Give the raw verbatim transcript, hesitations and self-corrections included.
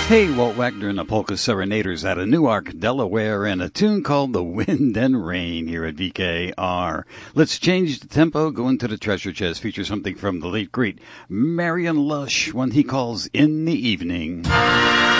Hey, Walt Wagner and the Polka Serenaders out of Newark, Delaware, and a tune called The Wind and Rain here at V K R. Let's change the tempo, go into the treasure chest, feature something from the late great Marion Lush, one he calls In the Evening.